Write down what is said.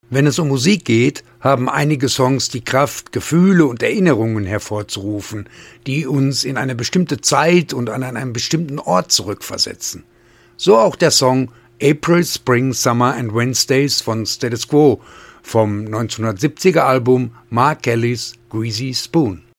Wenn es um Musik geht, haben einige Songs die Kraft, Gefühle und Erinnerungen hervorzurufen, die uns in eine bestimmte Zeit und an einen bestimmten Ort zurückversetzen. So auch der Song April, Spring, Summer and Wednesdays von Status Quo vom 1970er Album Mark Kellys Greasy Spoon.